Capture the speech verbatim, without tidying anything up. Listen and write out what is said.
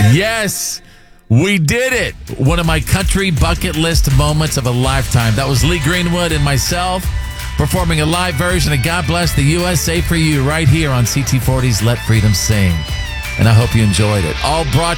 Yes, we did it. One of my country bucket list moments of a lifetime. That was Lee Greenwood and myself performing a live version of God Bless the U S A for You right here on C T forty's Let Freedom Sing. And I hope you enjoyed it. All brought